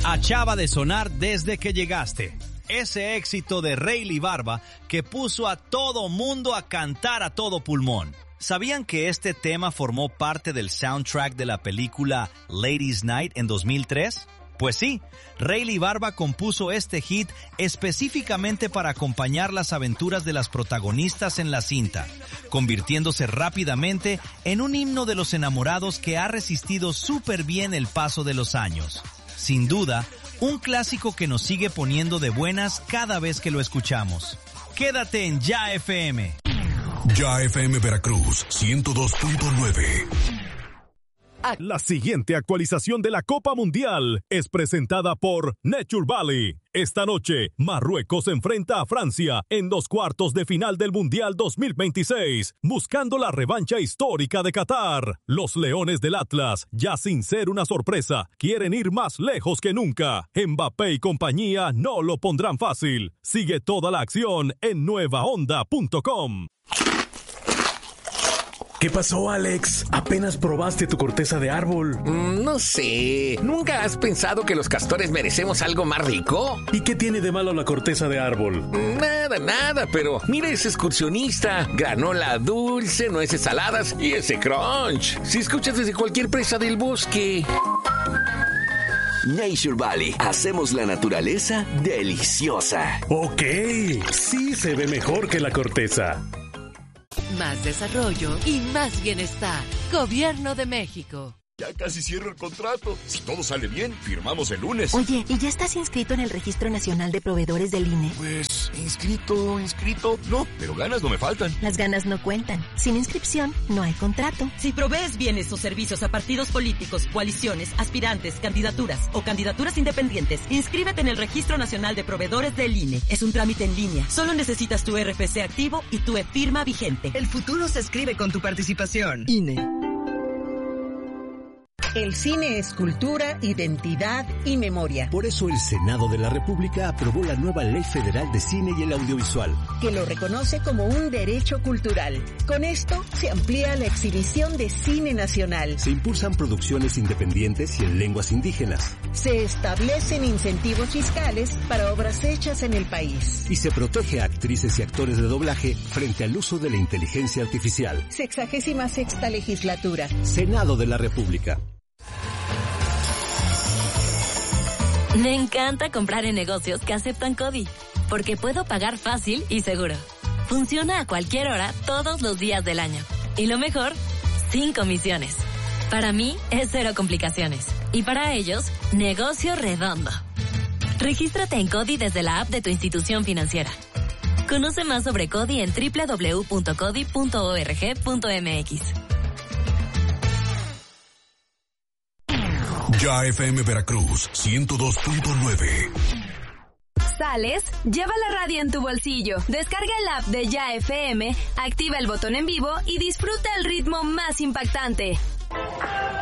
Achaba de sonar desde que llegaste. Ese éxito de Rayleigh Barba que puso a todo mundo a cantar a todo pulmón. ¿Sabían que este tema formó parte del soundtrack de la película Ladies Night en 2003? Pues sí, Rayleigh Barba compuso este hit específicamente para acompañar las aventuras de las protagonistas en la cinta, convirtiéndose rápidamente en un himno de los enamorados que ha resistido súper bien el paso de los años. Sin duda, un clásico que nos sigue poniendo de buenas cada vez que lo escuchamos. Quédate en Ya FM. Ya FM Veracruz 102.9. La siguiente actualización de la Copa Mundial es presentada por Nature Valley. Esta noche, Marruecos enfrenta a Francia en los cuartos de final del Mundial 2026, buscando la revancha histórica de Qatar. Los Leones del Atlas, ya sin ser una sorpresa, quieren ir más lejos que nunca. Mbappé y compañía no lo pondrán fácil. Sigue toda la acción en nuevaonda.com. ¿Qué pasó, Alex? ¿Apenas probaste tu corteza de árbol? No sé. ¿Nunca has pensado que los castores merecemos algo más rico? ¿Y qué tiene de malo la corteza de árbol? Nada, pero mira ese excursionista. Granola dulce, nueces saladas y ese crunch. Si escuchas desde cualquier presa del bosque. Nature Valley. Hacemos la naturaleza deliciosa. Ok, sí se ve mejor que la corteza. Más desarrollo y más bienestar. Gobierno de México. Ya casi cierro el contrato. Si todo sale bien, firmamos el lunes. Oye, ¿y ya estás inscrito en el Registro Nacional de Proveedores del INE? Pues, inscrito. No, pero ganas no me faltan. Las ganas no cuentan. Sin inscripción, no hay contrato. Si provees bienes o servicios a partidos políticos, coaliciones, aspirantes, candidaturas o candidaturas independientes, inscríbete en el Registro Nacional de Proveedores del INE. Es un trámite en línea. Solo necesitas tu RFC activo y tu e-firma vigente. El futuro se escribe con tu participación. INE. El cine es cultura, identidad y memoria. Por eso el Senado de la República aprobó la nueva Ley Federal de Cine y el Audiovisual, que lo reconoce como un derecho cultural. Con esto se amplía la exhibición de cine nacional. Se impulsan producciones independientes y en lenguas indígenas. Se establecen incentivos fiscales para obras hechas en el país. Y se protege a actrices y actores de doblaje frente al uso de la inteligencia artificial. 66ª legislatura. Senado de la República. Me encanta comprar en negocios que aceptan CODI, porque puedo pagar fácil y seguro. Funciona a cualquier hora, todos los días del año. Y lo mejor, sin comisiones. Para mí, es cero complicaciones. Y para ellos, negocio redondo. Regístrate en CODI desde la app de tu institución financiera. Conoce más sobre CODI en www.codi.org.mx. Ya FM Veracruz 102.9. ¿Sales? Lleva la radio en tu bolsillo. Descarga el app de Ya FM, activa el botón en vivo y disfruta el ritmo más impactante.